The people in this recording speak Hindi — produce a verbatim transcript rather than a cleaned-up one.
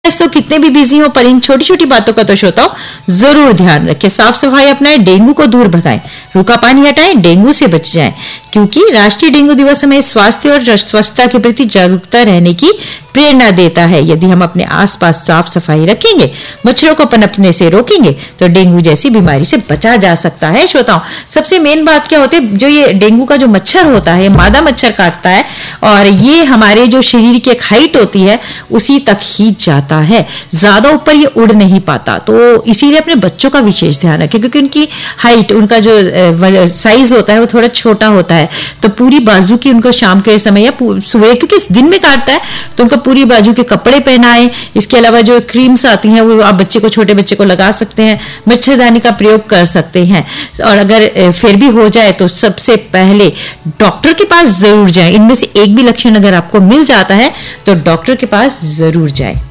तो कितने भी बिजी हो पर इन छोटी छोटी बातों का तो श्रोताओं जरूर ध्यान रखें। साफ सफाई अपनाएं, डेंगू को दूर भगाएं, रूखा पानी हटाएं, डेंगू से बच जाएं, क्योंकि राष्ट्रीय डेंगू दिवस हमें स्वास्थ्य और स्वच्छता के प्रति जागरूकता रहने की प्रेरणा देता है। यदि हम अपने आसपास साफ सफाई रखेंगे, मच्छरों को पनपने से रोकेंगे, तो डेंगू जैसी बीमारी से बचा जा सकता है। श्रोताओं, सबसे मेन बात क्या होती है, जो ये डेंगू का जो मच्छर होता है, मादा मच्छर काटता है और ये हमारे जो शरीर की एक हाइट होती है उसी तक ही जाता है, ज्यादा ऊपर ये उड़ नहीं पाता। तो इसीलिए अपने बच्चों का विशेष ध्यान रखें, क्योंकि उनकी हाइट, उनका जो साइज होता है वो थोड़ा छोटा होता है, तो पूरी बाजू की उनको शाम के समय या सुबह, क्योंकि इस दिन में काटता है तो उनको पूरी बाजू के कपड़े पहनाएं। इसके अलावा जो क्रीम्स आती हैं वो आप बच्चे को, छोटे बच्चे को लगा सकते हैं, मच्छरदानी का प्रयोग कर सकते हैं। और अगर फिर भी हो जाए तो सबसे पहले डॉक्टर के पास जरूर जाएं। इनमें से एक भी लक्षण अगर आपको मिल जाता है तो डॉक्टर के पास जरूर जाएं।